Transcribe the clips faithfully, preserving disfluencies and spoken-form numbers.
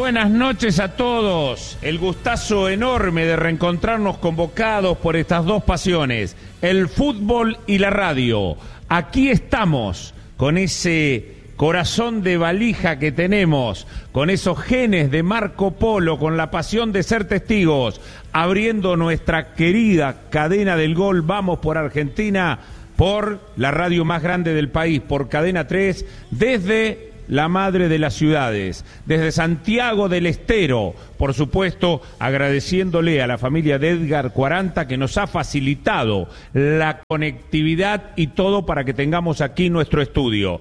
buenas noches a todos. El gustazo enorme de reencontrarnos convocados por estas dos pasiones, el fútbol y la radio. Aquí estamos con ese corazón de valija que tenemos, con esos genes de Marco Polo, con la pasión de ser testigos, abriendo nuestra querida cadena del gol. Vamos por Argentina, por la radio más grande del país, por Cadena tres, desde la madre de las ciudades, desde Santiago del Estero, por supuesto, agradeciéndole a la familia de Edgar Cuaranta que nos ha facilitado la conectividad y todo para que tengamos aquí nuestro estudio.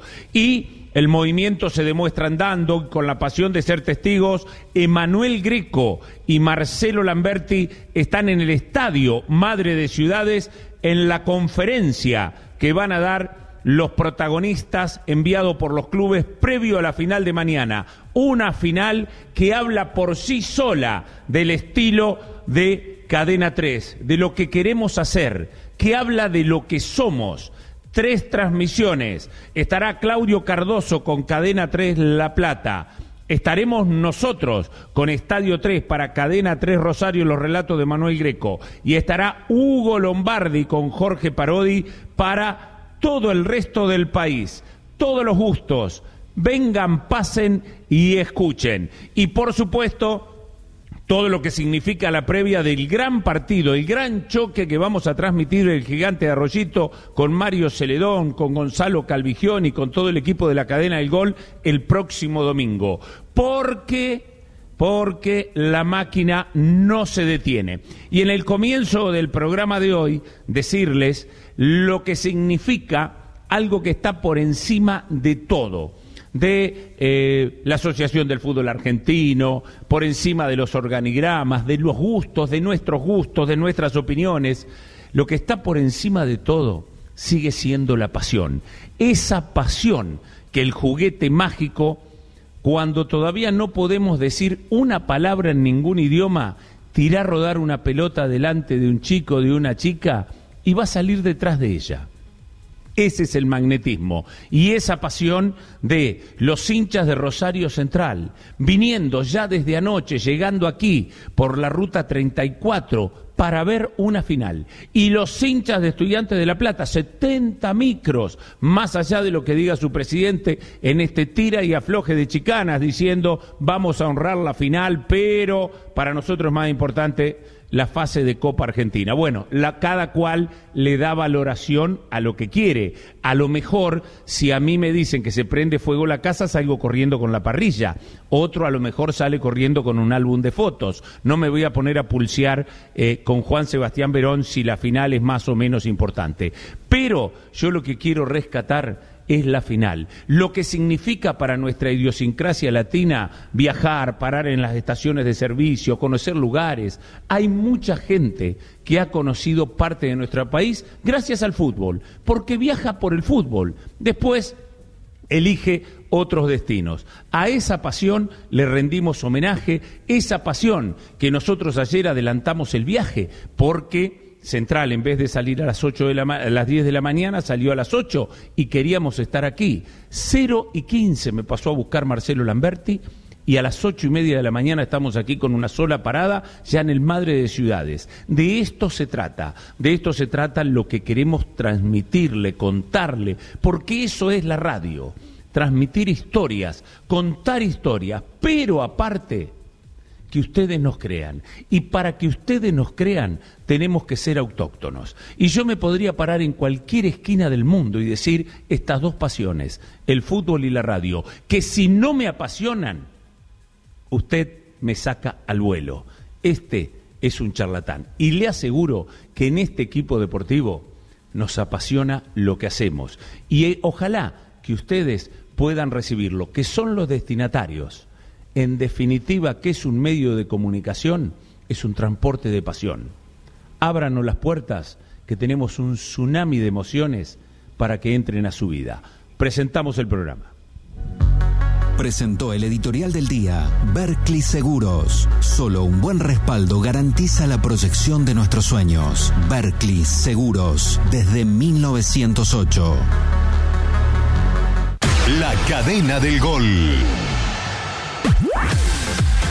Y el movimiento se demuestra andando con la pasión de ser testigos. Emanuel Greco y Marcelo Lamberti están en el estadio Madre de Ciudades en la conferencia que van a dar los protagonistas enviados por los clubes previo a la final de mañana. Una final que habla por sí sola del estilo de Cadena tres, de lo que queremos hacer, que habla de lo que somos. Tres transmisiones. Estará Claudio Cardoso con Cadena tres La Plata. Estaremos nosotros con Estadio tres para Cadena tres Rosario, los relatos de Manuel Greco. Y estará Hugo Lombardi con Jorge Parodi para todo el resto del país. Todos los gustos. Vengan, pasen y escuchen. Y por supuesto, todo lo que significa la previa del gran partido, el gran choque que vamos a transmitir el Gigante de Arroyito con Mario Celedón, con Gonzalo Calvigión y con todo el equipo de la Cadena del Gol el próximo domingo. Porque... porque la máquina no se detiene. Y en el comienzo del programa de hoy, decirles lo que significa algo que está por encima de todo, de eh, la Asociación del Fútbol Argentino, por encima de los organigramas, de los gustos, de nuestros gustos, de nuestras opiniones. Lo que está por encima de todo sigue siendo la pasión. Esa pasión que el juguete mágico, cuando todavía no podemos decir una palabra en ningún idioma, tira a rodar una pelota delante de un chico, de una chica, y va a salir detrás de ella. Ese es el magnetismo y esa pasión de los hinchas de Rosario Central, viniendo ya desde anoche, llegando aquí por la ruta treinta y cuatro para ver una final. Y los hinchas de Estudiantes de La Plata, setenta micros, más allá de lo que diga su presidente en este tira y afloje de chicanas, diciendo vamos a honrar la final, pero para nosotros es más importante la fase de Copa Argentina. Bueno, la, cada cual le da valoración a lo que quiere. A lo mejor, si a mí me dicen que se prende fuego la casa, salgo corriendo con la parrilla. Otro a lo mejor sale corriendo con un álbum de fotos. No me voy a poner a pulsear eh, con Juan Sebastián Verón si la final es más o menos importante. Pero yo lo que quiero rescatar es la final. Lo que significa para nuestra idiosincrasia latina viajar, parar en las estaciones de servicio, conocer lugares. Hay mucha gente que ha conocido parte de nuestro país gracias al fútbol, porque viaja por el fútbol. Después elige otros destinos. A esa pasión le rendimos homenaje, esa pasión que nosotros ayer adelantamos el viaje, porque Central, en vez de salir a las ocho de la ma- a las diez de la mañana, salió a las ocho y queríamos estar aquí. cero y quince me pasó a buscar Marcelo Lamberti y a las ocho y media de la mañana estamos aquí con una sola parada ya en el Madre de Ciudades. De esto se trata, de esto se trata lo que queremos transmitirle, contarle, porque eso es la radio, transmitir historias, contar historias, pero aparte que ustedes nos crean. Y para que ustedes nos crean, tenemos que ser autóctonos. Y yo me podría parar en cualquier esquina del mundo y decir estas dos pasiones, el fútbol y la radio, que si no me apasionan, usted me saca al vuelo. Este es un charlatán. Y le aseguro que en este equipo deportivo nos apasiona lo que hacemos. Y eh, ojalá que ustedes puedan recibirlo, que son los destinatarios. En definitiva, ¿qué es un medio de comunicación? Es un transporte de pasión. Ábranos las puertas, que tenemos un tsunami de emociones para que entren a su vida. Presentamos el programa. Presentó el editorial del día Berkley Seguros. Solo un buen respaldo garantiza la proyección de nuestros sueños. Berkley Seguros, desde mil novecientos ocho. La cadena del gol.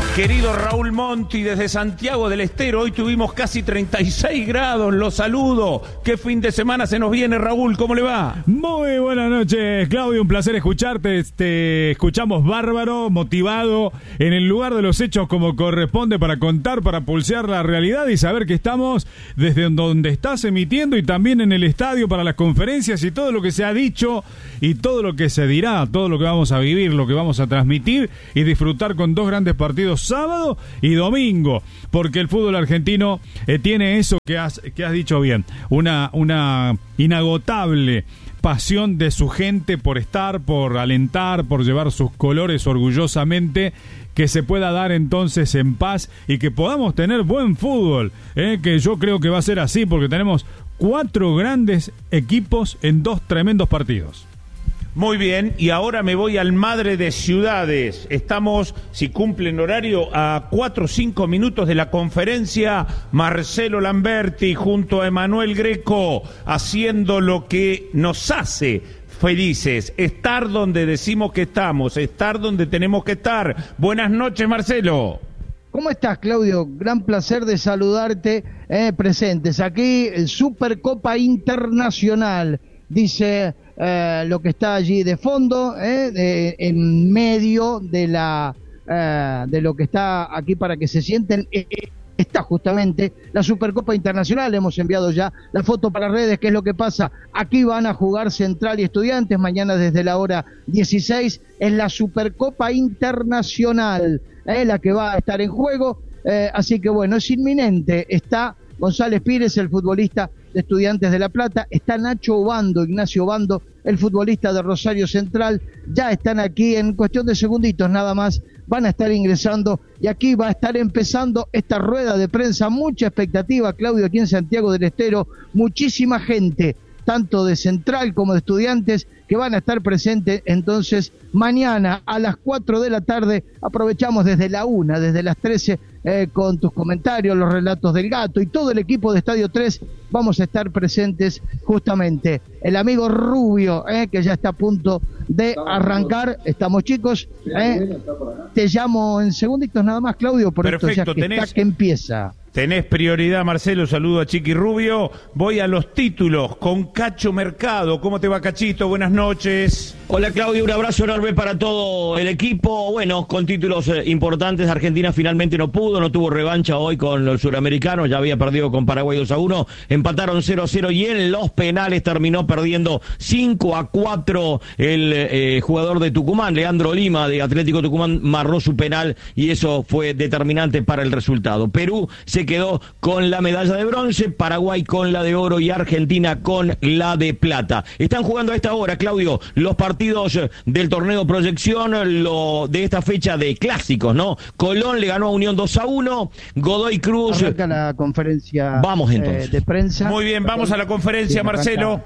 Querido Raúl Monti, desde Santiago del Estero, hoy tuvimos casi treinta y seis grados, los saludo. ¿Qué fin de semana se nos viene, Raúl? ¿Cómo le va? Muy buenas noches, Claudio, un placer escucharte. Te escuchamos bárbaro, motivado, en el lugar de los hechos como corresponde para contar, para pulsear la realidad y saber que estamos desde donde estás emitiendo y también en el estadio para las conferencias y todo lo que se ha dicho y todo lo que se dirá, todo lo que vamos a vivir, lo que vamos a transmitir y disfrutar con dos grandes partidos sábado y domingo, porque el fútbol argentino eh, tiene eso que has, que has dicho bien, una, una inagotable pasión de su gente por estar, por alentar, por llevar sus colores orgullosamente, que se pueda dar entonces en paz y que podamos tener buen fútbol, eh, que yo creo que va a ser así, porque tenemos cuatro grandes equipos en dos tremendos partidos. Muy bien, y ahora me voy al Madre de Ciudades. Estamos, si cumplen horario, a cuatro o cinco minutos de la conferencia. Marcelo Lamberti junto a Emanuel Greco, haciendo lo que nos hace felices, estar donde decimos que estamos, estar donde tenemos que estar. Buenas noches, Marcelo. ¿Cómo estás, Claudio? Gran placer de saludarte, eh, presentes aquí, Supercopa Internacional, dice... Eh, lo que está allí de fondo, eh, de, en medio de la eh, de lo que está aquí para que se sienten, eh, está justamente la Supercopa Internacional. Hemos enviado ya la foto para redes. ¿Qué es lo que pasa? Aquí van a jugar Central y Estudiantes mañana desde la hora dieciséis, en la Supercopa Internacional, eh, la que va a estar en juego, eh, así que bueno, es inminente. Está González Pires, el futbolista de Estudiantes de La Plata, está Nacho Obando, Ignacio Obando, el futbolista de Rosario Central, ya están aquí en cuestión de segunditos nada más, van a estar ingresando y aquí va a estar empezando esta rueda de prensa. Mucha expectativa, Claudio, aquí en Santiago del Estero, muchísima gente, tanto de Central como de Estudiantes, que van a estar presentes entonces mañana a las cuatro de la tarde. Aprovechamos desde la una, desde las trece, eh, con tus comentarios, los relatos del Gato y todo el equipo de Estadio tres, vamos a estar presentes justamente. El amigo Rubio, eh, que ya está a punto de arrancar. Estamos, chicos, eh, te llamo en segunditos nada más, Claudio, por Perfecto, esto ya que tenés... está que empieza. Tenés prioridad, Marcelo. Saludo a Chiqui Rubio. Voy a los títulos con Cacho Mercado. ¿Cómo te va, Cachito? Buenas noches. Hola, Claudio. Un abrazo enorme para todo el equipo. Bueno, con títulos eh, importantes. Argentina finalmente no pudo, no tuvo revancha hoy con los suramericanos. Ya había perdido con Paraguay dos a uno. Empataron cero a cero y en los penales terminó perdiendo cinco a cuatro el eh, jugador de Tucumán, Leandro Lima, de Atlético Tucumán, marró su penal y eso fue determinante para el resultado. Perú se quedó con la medalla de bronce, Paraguay con la de oro y Argentina con la de plata. Están jugando a esta hora, Claudio, los partidos del torneo Proyección, lo de esta fecha de clásicos, ¿no? Colón le ganó a Unión dos a uno, Godoy Cruz... Arranca la conferencia vamos, entonces. Eh, de prensa. Muy bien, vamos a la conferencia, bien, Marcelo.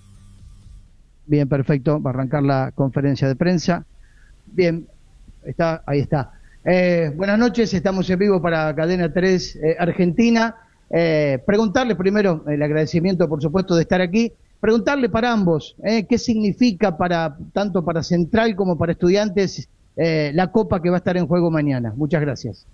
Bien, perfecto, va a arrancar la conferencia de prensa. Bien, está, ahí está. Eh, buenas noches, estamos en vivo para Cadena tres eh, Argentina. Eh, preguntarle primero, el agradecimiento por supuesto de estar aquí, preguntarle para ambos, eh, qué significa para tanto para Central como para Estudiantes eh, la Copa que va a estar en juego mañana. Muchas gracias.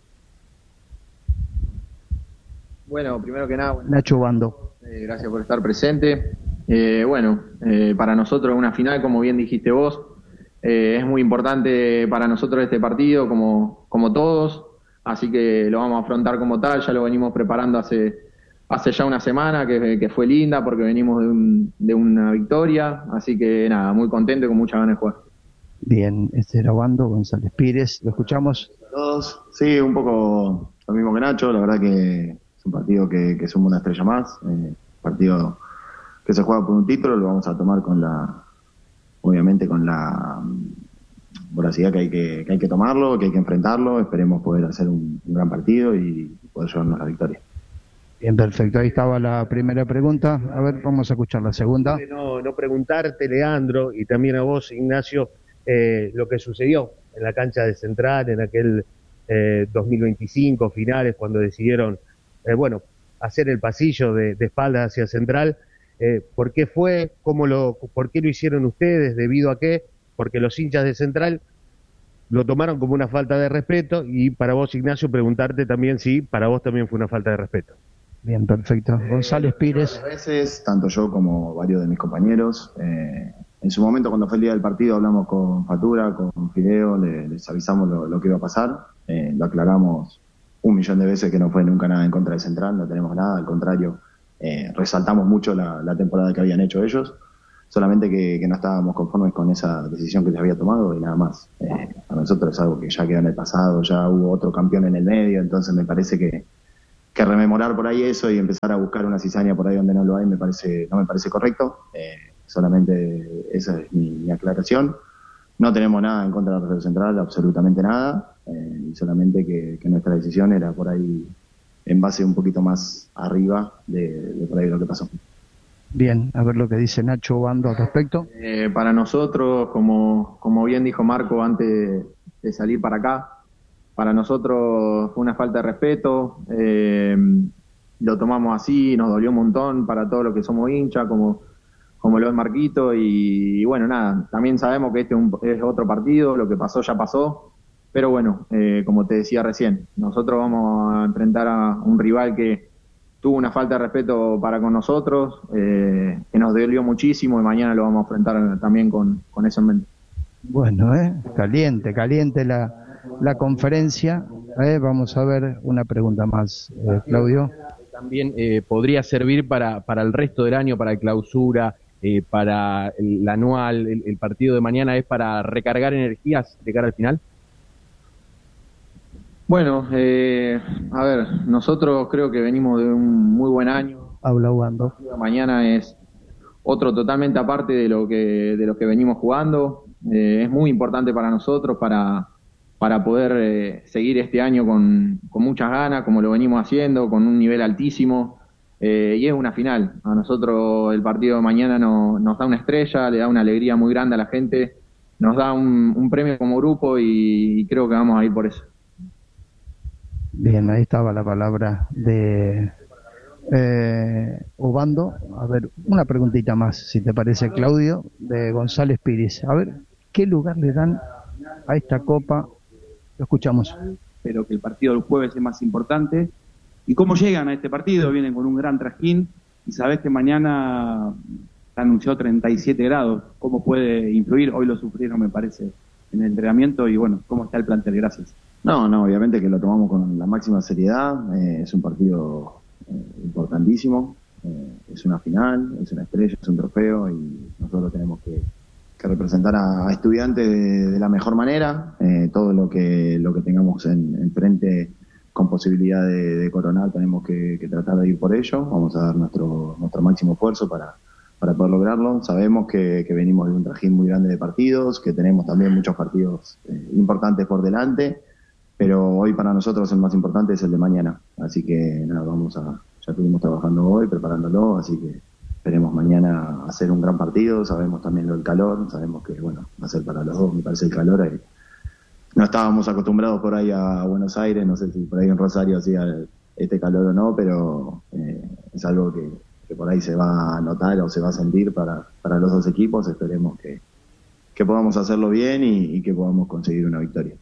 Bueno, primero que nada, bueno, Nacho Obando. Eh, gracias por estar presente. Eh, bueno, eh, para nosotros una final, como bien dijiste vos, Eh, es muy importante para nosotros este partido, como, como todos, así que lo vamos a afrontar como tal. Ya lo venimos preparando hace, hace ya una semana, que, que fue linda porque venimos de, un, de una victoria, así que nada, muy contento y con muchas ganas de jugar. Bien, este era Obando, González Pires, ¿lo escuchamos? Todos, sí, un poco lo mismo que Nacho, la verdad que es un partido que, que suma una estrella más, eh, partido que se juega por un título, lo vamos a tomar con la... obviamente con la voracidad que hay que, que hay que tomarlo, que hay que enfrentarlo. Esperemos poder hacer un, un gran partido y poder llevarnos la victoria. Bien, perfecto. Ahí estaba la primera pregunta. A ver, vamos a escuchar la segunda. No, no preguntarte, Leandro, y también a vos, Ignacio, eh, lo que sucedió en la cancha de Central en aquel eh, dos mil veinticinco, finales, cuando decidieron, eh, bueno, hacer el pasillo de, de espaldas hacia Central. Eh, ¿Por qué fue? ¿Cómo lo, por qué lo hicieron ustedes? ¿Debido a qué? Porque los hinchas de Central lo tomaron como una falta de respeto, y para vos, Ignacio, preguntarte también si para vos también fue una falta de respeto. Bien, perfecto. González Pires. A veces, tanto yo como varios de mis compañeros, eh, en su momento cuando fue el día del partido hablamos con Fatura, con Fideo, le, les avisamos lo, lo que iba a pasar, eh, lo aclaramos un millón de veces que no fue nunca nada en contra de Central, no tenemos nada, al contrario, eh, resaltamos mucho la, la temporada que habían hecho ellos, solamente que, que no estábamos conformes con esa decisión que se había tomado y nada más. Eh, a nosotros es algo que ya quedó en el pasado, ya hubo otro campeón en el medio, entonces me parece que que rememorar por ahí eso y empezar a buscar una cizaña por ahí donde no lo hay me parece no me parece correcto. Eh, solamente esa es mi, mi aclaración. No tenemos nada en contra de la Rosario Central, absolutamente nada, eh, y solamente que, que nuestra decisión era por ahí en base un poquito más arriba de, de por ahí lo que pasó. Bien, a ver lo que dice Nacho Obando al respecto. Eh, para nosotros, como, como bien dijo Marco antes de salir para acá, para nosotros fue una falta de respeto, eh, lo tomamos así, nos dolió un montón para todos los que somos hinchas, como, como lo es Marquito, y, y bueno, nada, también sabemos que este es, un, es otro partido, lo que pasó ya pasó, pero bueno, eh, como te decía recién, nosotros vamos a enfrentar a un rival que tuvo una falta de respeto para con nosotros, eh, que nos dolió muchísimo, y mañana lo vamos a enfrentar también con, con eso en mente. Bueno, eh, caliente, caliente la... la conferencia. Eh, vamos a ver una pregunta más, eh, Claudio. También eh, podría servir para, para el resto del año, para el clausura, eh, para el, el anual, el, el partido de mañana, ¿es para recargar energías de cara al final? Bueno, eh, a ver, nosotros creo que venimos de un muy buen año. Habla Ubando. Mañana es otro totalmente aparte de lo que, de lo que venimos jugando. Eh, es muy importante para nosotros, para para poder eh, seguir este año con, con muchas ganas, como lo venimos haciendo, con un nivel altísimo, eh, y es una final. A nosotros el partido de mañana no, nos da una estrella, le da una alegría muy grande a la gente, nos da un, un premio como grupo, y, y creo que vamos a ir por eso. Bien, ahí estaba la palabra de eh, Obando. A ver, una preguntita más, si te parece, Claudio, de González Pires. A ver, ¿qué lugar le dan a esta copa? Lo escuchamos. Pero que el partido del jueves es más importante. ¿Y cómo llegan a este partido? Vienen con un gran trajín y sabés que mañana se anunció treinta y siete grados. ¿Cómo puede influir? Hoy lo sufrieron, me parece, en el entrenamiento. Y bueno, ¿cómo está el plantel? Gracias. No, no, obviamente que lo tomamos con la máxima seriedad. Eh, es un partido eh, importantísimo. Eh, es una final, es una estrella, es un trofeo, y nosotros tenemos que que representar a, a estudiantes de, de la mejor manera, eh, todo lo que lo que tengamos en, en frente con posibilidad de, de coronar tenemos que, que tratar de ir por ello, vamos a dar nuestro nuestro máximo esfuerzo para, para poder lograrlo. Sabemos que, que venimos de un trajín muy grande de partidos, que tenemos también muchos partidos eh, importantes por delante, pero hoy para nosotros el más importante es el de mañana, así que nada, vamos a, ya estuvimos trabajando hoy, preparándolo, así que esperemos mañana hacer un gran partido. Sabemos también lo del calor, sabemos que bueno, va a ser para los dos, me parece, el calor. Ahí. No estábamos acostumbrados por ahí a Buenos Aires, no sé si por ahí en Rosario hacía este calor o no, pero eh, es algo que, que por ahí se va a notar o se va a sentir para, para los dos equipos. Esperemos que, que podamos hacerlo bien y, y que podamos conseguir una victoria.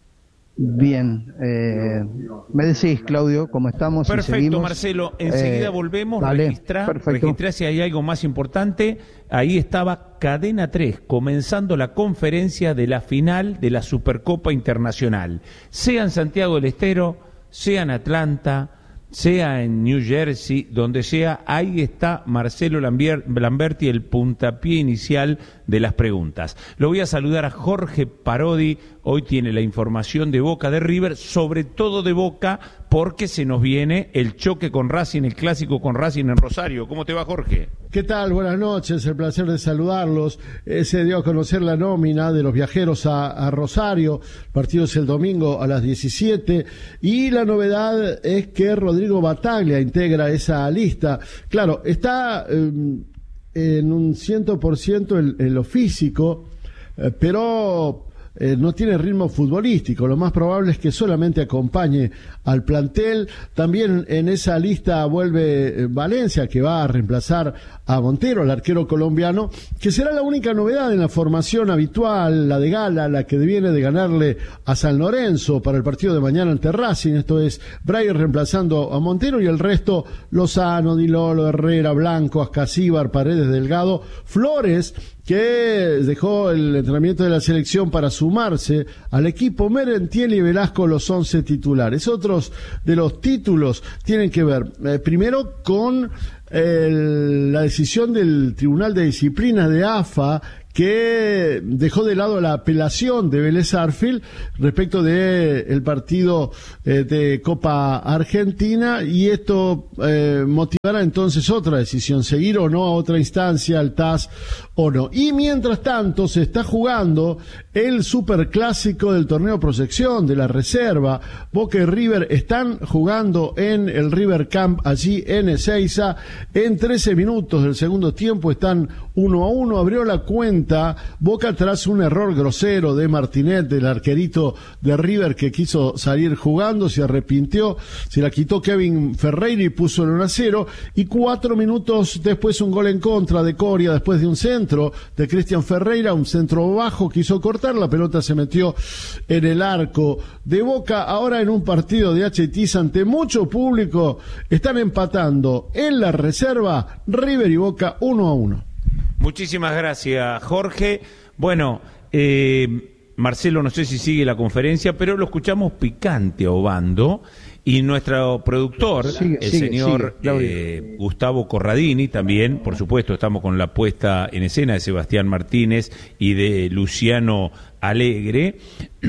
Bien, eh, me decís, Claudio, cómo estamos. Perfecto, Marcelo, enseguida eh, volvemos, vale, registrá, registrá si hay algo más importante. Ahí estaba Cadena tres, comenzando la conferencia de la final de la Supercopa Internacional. Sea en Santiago del Estero, sea en Atlanta, sea en New Jersey, donde sea, ahí está Marcelo Lamberti, el puntapié inicial de las preguntas. Lo voy a saludar a Jorge Parodi, hoy tiene la información de Boca, de River, sobre todo de Boca, porque se nos viene el choque con Racing, el clásico con Racing en Rosario. ¿Cómo te va, Jorge? ¿Qué tal? Buenas noches, el placer de saludarlos. Eh, se dio a conocer la nómina de los viajeros a, a Rosario, el partido es el domingo a las diecisiete, y la novedad es que Rodrigo Bataglia integra esa lista. Claro, está eh, en un cien por ciento en, en lo físico, eh, pero eh, no tiene ritmo futbolístico. Lo más probable es que solamente acompañe al plantel. También en esa lista vuelve eh, Valencia, que va a reemplazar a Montero, el arquero colombiano, que será la única novedad en la formación habitual, la de gala, la que viene de ganarle a San Lorenzo para el partido de mañana ante Racing. Esto es Breyer reemplazando a Montero, y el resto: Lozano, Di Lolo, Herrera, Blanco, Ascasíbar, Paredes, Delgado, Flores, que dejó el entrenamiento de la selección para sumarse al equipo, Merentiel y Velasco los once titulares. Otros de los títulos tienen que ver eh, primero con el, la decisión del Tribunal de Disciplina de A F A, que dejó de lado la apelación de Vélez Sarsfield respecto de el partido eh, de Copa Argentina, y esto eh, motivará entonces otra decisión: seguir o no a otra instancia, al T A S o no. Y mientras tanto se está jugando el superclásico del torneo Proyección de la Reserva. Boca y River están jugando en el River Camp allí en Ezeiza. En trece minutos del segundo tiempo están uno a uno. Abrió la cuenta Boca tras un error grosero de Martinet, del arquerito de River, que quiso salir jugando, se arrepintió, se la quitó Kevin Ferreira y puso el uno a cero. Y cuatro minutos después un gol en contra de Coria, después de un centro de Cristian Ferreira, un centro bajo, quiso cortar, la pelota se metió en el arco de Boca. Ahora en un partido de H T S ante mucho público están empatando en la Reserva River y Boca uno a uno. Muchísimas gracias, Jorge. Bueno, eh, Marcelo, no sé si sigue la conferencia, pero lo escuchamos picante a Obando, y nuestro productor, sigue, el sigue, señor sigue, eh, Gustavo Corradini, también, por supuesto, estamos con la puesta en escena de Sebastián Martínez y de Luciano Alegre.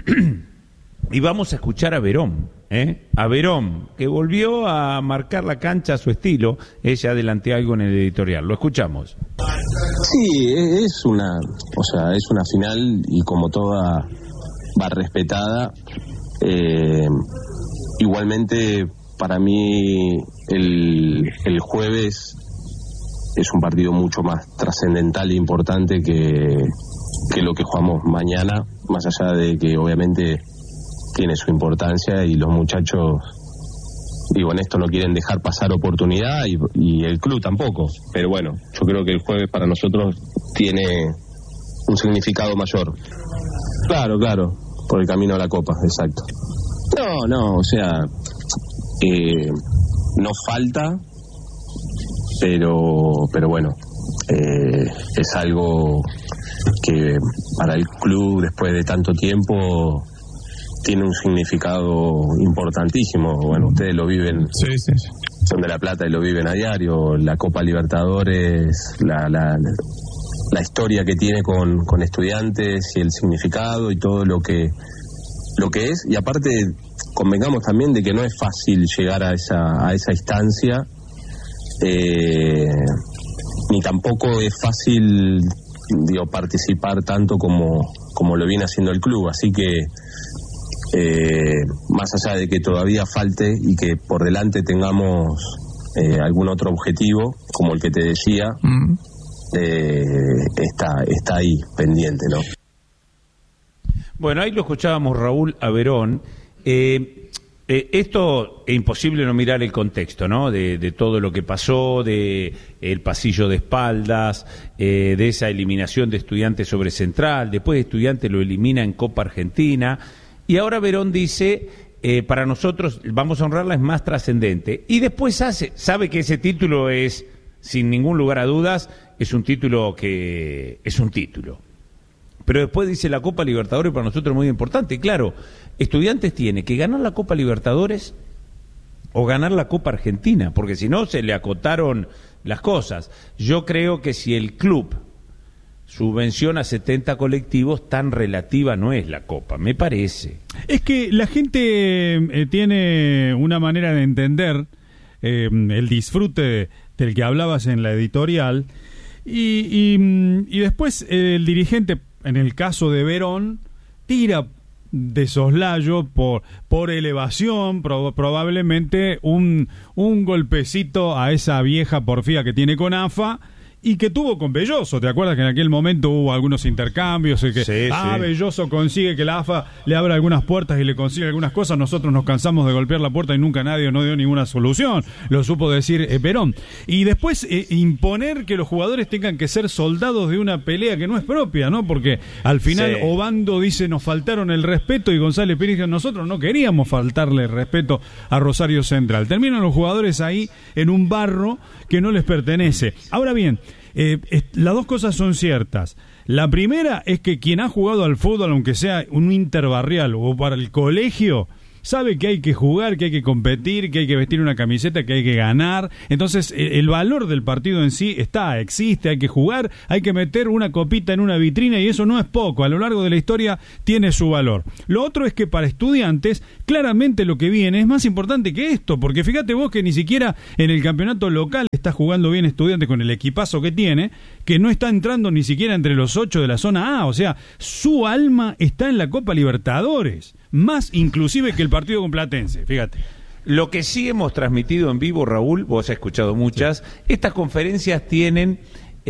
Y vamos a escuchar a Verón, ¿eh? A Verón, que volvió a marcar la cancha a su estilo. Ella adelanté algo en el editorial. Lo escuchamos. Sí, es una, o sea, es una final, y como toda va respetada. Eh, igualmente, para mí el, el jueves es un partido mucho más trascendental e importante que, que lo que jugamos mañana, más allá de que obviamente tiene su importancia, y los muchachos, digo, en esto no quieren dejar pasar oportunidad, y, y el club tampoco, pero bueno, yo creo que el jueves para nosotros tiene un significado mayor. Claro, claro, por el camino a la Copa, exacto. No, no, o sea, eh, no falta, pero, pero bueno, eh, es algo que para el club, después de tanto tiempo, tiene un significado importantísimo. Bueno, ustedes lo viven, sí, sí, sí. Son de La Plata y lo viven a diario. La Copa Libertadores, la, la, la historia que tiene con, con Estudiantes, y el significado y todo lo que lo que es. Y aparte, convengamos también de que no es fácil llegar a esa a esa instancia, eh, ni tampoco es fácil, digo, participar tanto como como lo viene haciendo el club. Así que Eh, más allá de que todavía falte y que por delante tengamos eh, algún otro objetivo, como el que te decía, mm. eh, está, está ahí pendiente, ¿no? Bueno, ahí lo escuchábamos, Raúl, a Verón. Eh, eh, esto es imposible no mirar el contexto, ¿no? De, de todo lo que pasó, de el pasillo de espaldas, eh, de esa eliminación de Estudiantes sobre Central, después de Estudiantes lo elimina en Copa Argentina. Y ahora Verón dice, eh, para nosotros, vamos a honrarla, es más trascendente. Y después hace, sabe que ese título es, sin ningún lugar a dudas, es un título que es un título. Pero después dice, la Copa Libertadores para nosotros es muy importante. Y claro, Estudiantes tiene que ganar la Copa Libertadores o ganar la Copa Argentina, porque si no se le acotaron las cosas. Yo creo que si el club subvención a setenta colectivos, tan relativa no es la Copa, me parece. Es que la gente eh, tiene una manera de entender eh, el disfrute del que hablabas en la editorial, y, y, y después eh, el dirigente, en el caso de Verón, tira de soslayo por, por elevación, pro, probablemente un, un golpecito a esa vieja porfía que tiene con A F A, y que tuvo con Belloso. ¿Te acuerdas que en aquel momento hubo algunos intercambios? Y que, sí, ah, sí. Belloso consigue que la A F A le abra algunas puertas y le consigue algunas cosas. Nosotros nos cansamos de golpear la puerta y nunca nadie nos dio ninguna solución. Lo supo decir eh, Perón. Y después eh, imponer que los jugadores tengan que ser soldados de una pelea que no es propia, ¿no? Porque al final Sí. Obando dice, nos faltaron el respeto, y González Pires dice, nosotros no queríamos faltarle el respeto a Rosario Central. Terminan los jugadores ahí en un barro que no les pertenece. Ahora bien, eh, eh, las dos cosas son ciertas. La primera es que quien ha jugado al fútbol, aunque sea un interbarrial o para el colegio, sabe que hay que jugar, que hay que competir, que hay que vestir una camiseta, que hay que ganar. Entonces, el valor del partido en sí está, existe, hay que jugar, hay que meter una copita en una vitrina, y eso no es poco. A lo largo de la historia tiene su valor. Lo otro es que para estudiantes, claramente lo que viene es más importante que esto, porque fíjate vos que ni siquiera en el campeonato local está jugando bien Estudiantes con el equipazo que tiene, que no está entrando ni siquiera entre los ocho de la zona A. O sea, su alma está en la Copa Libertadores, más inclusive que el partido con Platense, fíjate. Lo que sí hemos transmitido en vivo, Raúl, vos has escuchado muchas, sí. Estas conferencias tienen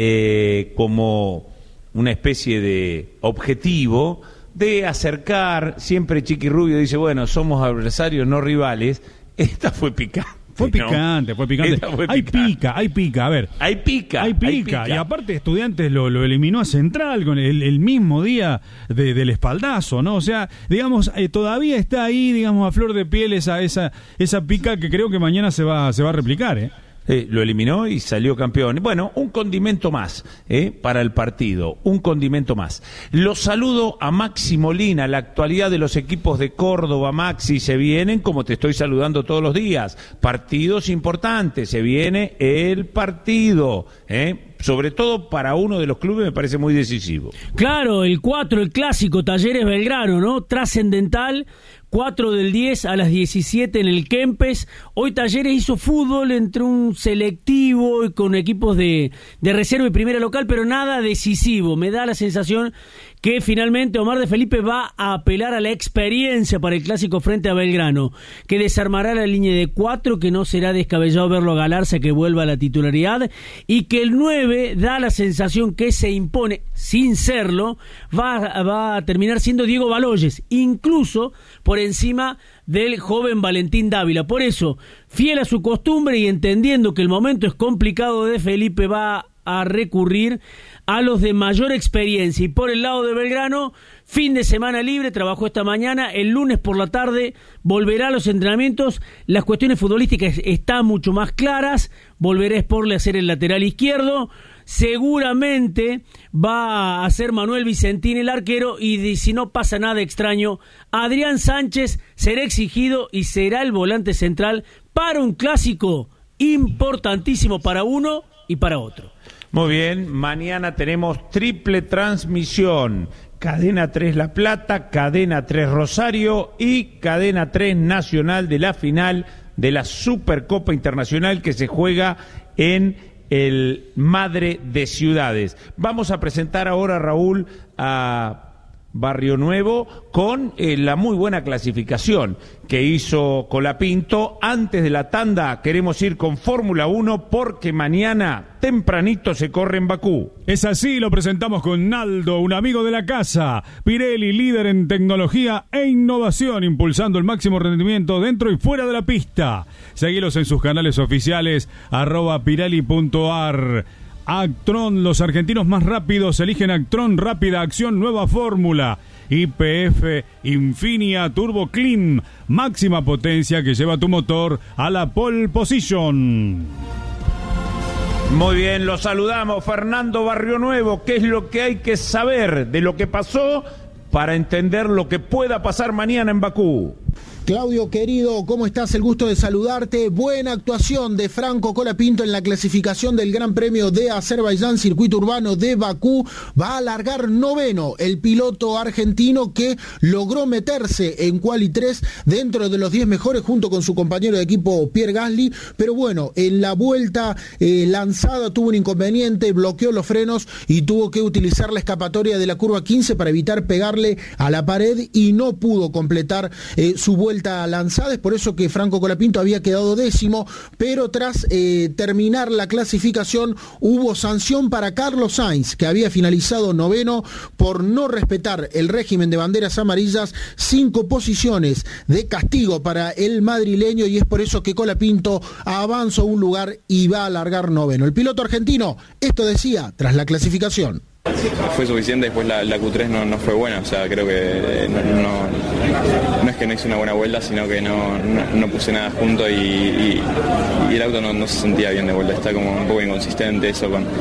eh, como una especie de objetivo de acercar, siempre Chiqui Rubio dice, bueno, somos adversarios, no rivales. Esta fue picante. Fue picante, ¿no? fue picante. Fue hay picante. pica, hay pica, a ver. Hay pica. Hay pica. Hay pica. Y aparte Estudiantes lo, lo eliminó a Central con el, el mismo día de, del espaldazo, ¿no? O sea, digamos, eh, todavía está ahí, digamos, a flor de piel esa, esa, esa pica que creo que mañana se va, se va a replicar, ¿eh? Eh, lo eliminó y salió campeón. Bueno, un condimento más eh, para el partido, un condimento más. Lo saludo a Maxi Molina, la actualidad de los equipos de Córdoba. Maxi, se vienen, como te estoy saludando todos los días, partidos importantes, se viene el partido, eh, sobre todo para uno de los clubes me parece muy decisivo. Claro, el cuatro, el clásico, Talleres Belgrano, ¿no? Trascendental. cuatro del diez a las diecisiete en el Kempes. Hoy Talleres hizo fútbol entre un selectivo y con equipos de, de reserva y primera local, pero nada decisivo. Me da la sensación que finalmente Omar de Felipe va a apelar a la experiencia para el clásico frente a Belgrano, que desarmará la línea de cuatro, que no será descabellado verlo a Galarza que vuelva a la titularidad, y que el nueve da la sensación que se impone, sin serlo, va, va a terminar siendo Diego Baloyes, incluso por encima del joven Valentín Dávila. Por eso, fiel a su costumbre y entendiendo que el momento es complicado de Felipe, va a recurrir a los de mayor experiencia. Y por el lado de Belgrano, fin de semana libre, trabajó esta mañana, el lunes por la tarde volverá a los entrenamientos. Las cuestiones futbolísticas están mucho más claras, volverá Sporle a ser el lateral izquierdo, seguramente va a ser Manuel Vicentín el arquero, y si no pasa nada extraño, Adrián Sánchez será exigido y será el volante central para un clásico importantísimo para uno y para otro. Muy bien, mañana tenemos triple transmisión. Cadena tres La Plata, Cadena tres Rosario y Cadena tres Nacional de la final de la Supercopa Internacional que se juega en el Madre de Ciudades. Vamos a presentar ahora, Raúl, a Barrio Nuevo con eh, la muy buena clasificación que hizo Colapinto. Antes de la tanda queremos ir con Fórmula uno porque mañana tempranito se corre en Bakú. Es así, lo presentamos con Naldo, un amigo de la casa. Pirelli, líder en tecnología e innovación, impulsando el máximo rendimiento dentro y fuera de la pista. Seguilos en sus canales oficiales, arroba pirelli punto ar. Actron, los argentinos más rápidos eligen Actron, rápida acción, nueva fórmula. Y P F Infinia Turbo Clean, máxima potencia que lleva tu motor a la pole position. Muy bien, lo saludamos, Fernando Barrio Nuevo. ¿Qué es lo que hay que saber de lo que pasó para entender lo que pueda pasar mañana en Bakú? Claudio, querido, ¿cómo estás? El gusto de saludarte. Buena actuación de Franco Colapinto en la clasificación del Gran Premio de Azerbaiyán, circuito urbano de Bakú. Va a alargar noveno el piloto argentino que logró meterse en Quali tres dentro de los diez mejores junto con su compañero de equipo Pierre Gasly. Pero bueno, en la vuelta eh, lanzada tuvo un inconveniente, bloqueó los frenos y tuvo que utilizar la escapatoria de la curva quince para evitar pegarle a la pared y no pudo completar eh, su su vuelta lanzada, es por eso que Franco Colapinto había quedado décimo, pero tras eh, terminar la clasificación hubo sanción para Carlos Sainz, que había finalizado noveno por no respetar el régimen de banderas amarillas, cinco posiciones de castigo para el madrileño, y es por eso que Colapinto avanza un lugar y va a alargar noveno. El piloto argentino esto decía tras la clasificación. Fue suficiente, después la, la Q tres no, no fue buena, o sea, creo que no, no, no es que no hice una buena vuelta, sino que no, no, no puse nada junto y, y, y el auto no, no se sentía bien de vuelta, está como un poco inconsistente eso con,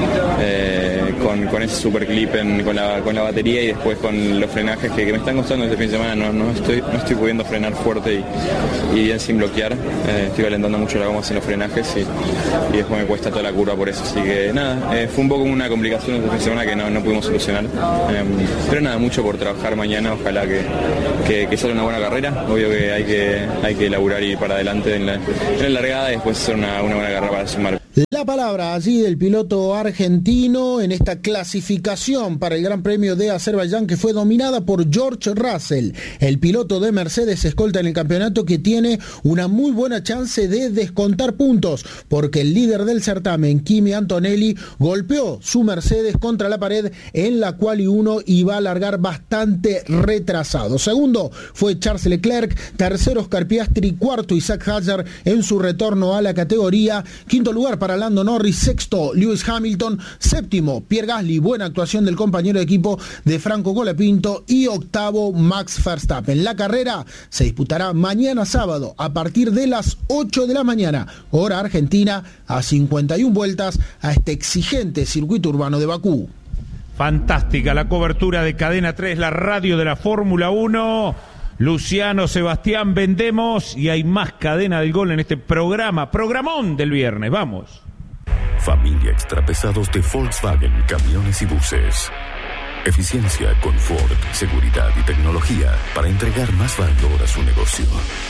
eh, con, con ese super clip en, con, la, con la batería y después con los frenajes que, que me están costando este fin de semana, no, no, estoy, no estoy pudiendo frenar fuerte y, y bien sin bloquear, eh, estoy calentando mucho la goma sin los frenajes y, y después me cuesta toda la curva por eso, así que nada, eh, fue un poco una complicación este fin de semana que no, no pudimos solucionar, eh, pero nada, mucho por trabajar mañana, ojalá que, que, que salga una buena carrera, obvio que hay que, hay que laburar y ir para adelante en la, en la largada y después hacer una, una buena carrera para sumar. La palabra allí del piloto argentino en esta clasificación para el Gran Premio de Azerbaiyán, que fue dominada por George Russell, el piloto de Mercedes escolta en el campeonato, que tiene una muy buena chance de descontar puntos, porque el líder del certamen, Kimi Antonelli, golpeó su Mercedes contra la pared en la quali uno y va a largar bastante retrasado. Segundo fue Charles Leclerc, tercero Oscar Piastri, cuarto Isaac Hadjar en su retorno a la categoría, quinto lugar para Lando Norris, sexto Lewis Hamilton, séptimo Pierre Gasly, buena actuación del compañero de equipo de Franco Colapinto, y octavo Max Verstappen. La carrera se disputará mañana sábado a partir de las ocho de la mañana, hora argentina, a cincuenta y una vueltas a este exigente circuito urbano de Bakú. Fantástica la cobertura de Cadena tres, la radio de la Fórmula uno. Luciano, Sebastián, vendemos y hay más Cadena del Gol en este programa, programón del viernes, vamos. Familia extrapesados de Volkswagen, camiones y buses. Eficiencia, confort, seguridad y tecnología para entregar más valor a su negocio.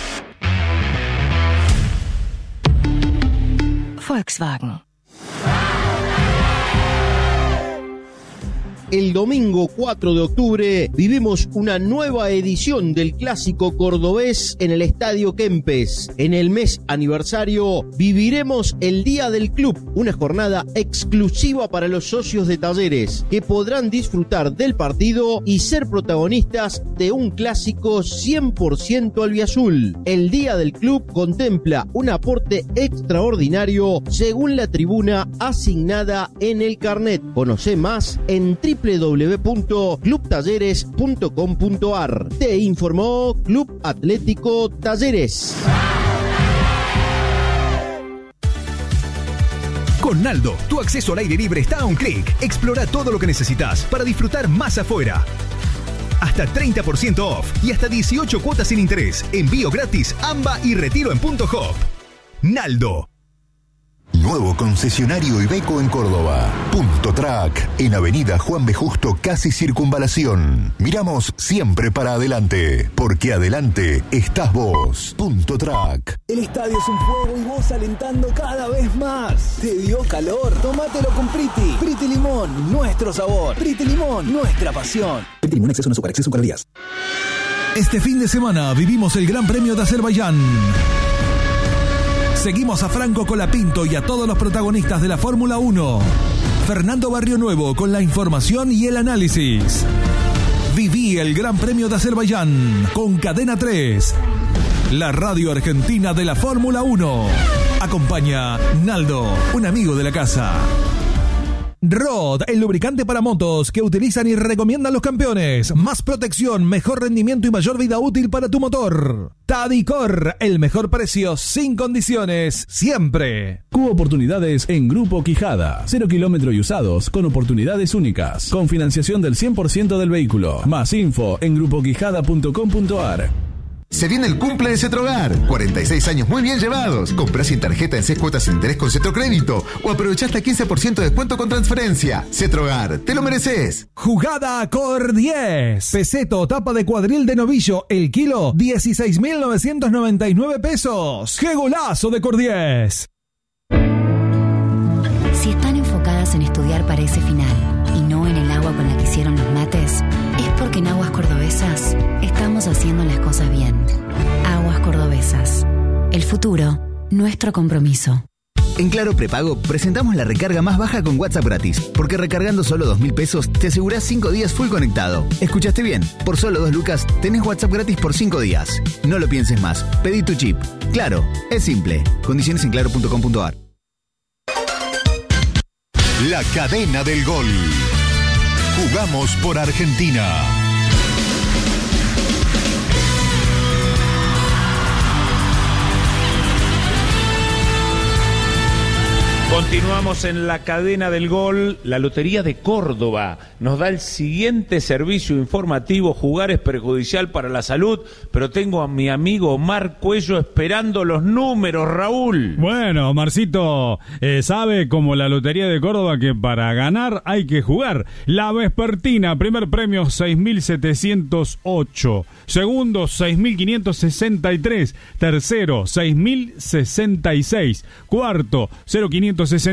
Volkswagen. El domingo cuatro de octubre vivimos una nueva edición del Clásico Cordobés en el Estadio Kempes. En el mes aniversario viviremos el Día del Club, una jornada exclusiva para los socios de Talleres, que podrán disfrutar del partido y ser protagonistas de un clásico cien por ciento albiazul. El Día del Club contempla un aporte extraordinario según la tribuna asignada en el carnet. Conoce más en doble u doble u doble u punto club talleres punto com punto a r. Te informó Club Atlético Talleres. Con Naldo, tu acceso al aire libre está a un clic. Explora todo lo que necesitas para disfrutar más afuera. Hasta treinta por ciento off y hasta dieciocho cuotas sin interés. Envío gratis, AMBA y retiro en Punto Hop. Naldo. Nuevo concesionario Iveco en Córdoba. Punto Track, en Avenida Juan B. Justo, casi Circunvalación. Miramos siempre para adelante, porque adelante estás vos. Punto Track. El estadio es un fuego y vos alentando cada vez más. ¿Te dio calor? Tómatelo con Priti. Priti Limón, nuestro sabor. Priti Limón, nuestra pasión. Priti Limón, exceso no azúcar, exceso calorías. Este fin de semana vivimos el Gran Premio de Azerbaiyán. Seguimos a Franco Colapinto y a todos los protagonistas de la Fórmula uno. Fernando Barrio Nuevo con la información y el análisis. Viví el Gran Premio de Azerbaiyán con Cadena tres, la radio argentina de la Fórmula uno. Acompaña Naldo, un amigo de la casa. Rod, el lubricante para motos que utilizan y recomiendan los campeones. Más protección, mejor rendimiento y mayor vida útil para tu motor. Tadicor, el mejor precio sin condiciones, siempre. Cubo oportunidades en Grupo Quijada. Cero kilómetro y usados con oportunidades únicas. Con financiación del cien por ciento del vehículo. Más info en grupo quijada punto com punto a r. Se viene el cumple de Cetrogar. cuarenta y seis años muy bien llevados. Comprás sin tarjeta en seis cuotas sin interés con Cetrocrédito o aprovechá hasta quince por ciento de descuento con transferencia. Cetrogar, te lo mereces. Jugada Cor diez. Peseto, tapa de cuadril de novillo. El kilo, dieciséis mil novecientos noventa y nueve pesos. ¡Qué golazo de Cor diez! Si están enfocadas en estudiar para ese final y no en el agua con la que hicieron los mates, es porque en Aguas Cordobesas estamos haciendo las cosas bien. futuro, nuestro compromiso. En Claro Prepago presentamos la recarga más baja con WhatsApp gratis, porque recargando solo dos mil pesos te asegurás cinco días full conectado. ¿Escuchaste bien? Por solo dos lucas tenés WhatsApp gratis por cinco días. No lo pienses más, pedí tu chip. Claro, es simple. Condiciones en claro punto com punto a r. La cadena del gol. Jugamos por Argentina. Continuamos en la cadena del gol. La Lotería de Córdoba nos da el siguiente servicio informativo. Jugar es perjudicial para la salud, pero tengo a mi amigo Omar Cuello esperando los números, Raúl. Bueno, Omarcito eh, sabe, como la Lotería de Córdoba, que para ganar hay que jugar. La vespertina, primer premio seis mil setecientos ocho, segundo seis mil quinientos sesenta y tres, tercero seis mil sesenta y seis, cuarto cero quinientos sesenta